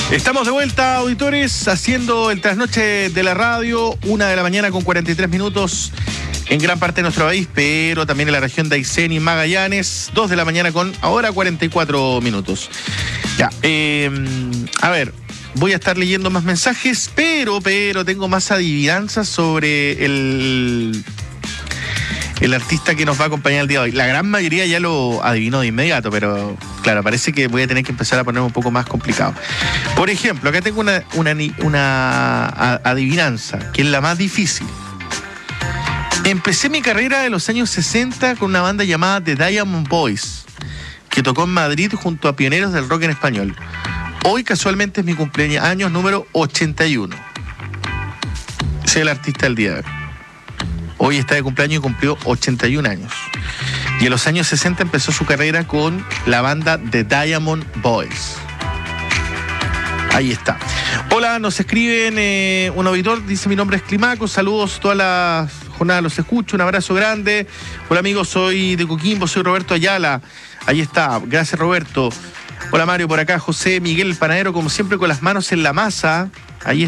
Estamos de vuelta, auditores, haciendo el trasnoche de la radio, 1:00 con 43 minutos en gran parte de nuestro país, pero también en la región de Aysén y Magallanes, 2:00 con ahora 44 minutos. Ya, a ver, voy a estar leyendo más mensajes, pero tengo más adivinanzas sobre el artista que nos va a acompañar el día de hoy. La gran mayoría ya lo adivinó de inmediato, pero claro, parece que voy a tener que empezar a poner un poco más complicado. Por ejemplo, acá tengo una adivinanza, que es la más difícil. Empecé mi carrera de los años 60 con una banda llamada The Diamond Boys, que tocó en Madrid junto a pioneros del rock en español. Hoy casualmente es mi cumpleaños número 81. Soy el artista del día de hoy. Hoy está de cumpleaños y cumplió 81 años. Y en los años 60 empezó su carrera con la banda The Diamond Boys. Ahí está. Hola, nos escriben un auditor, dice: mi nombre es Climaco, saludos toda la jornada, los escucho, un abrazo grande. Hola amigos, soy de Coquimbo, soy Roberto Ayala. Ahí está, gracias Roberto. Hola Mario, por acá José Miguel el Panadero, como siempre con las manos en la masa. Ahí está.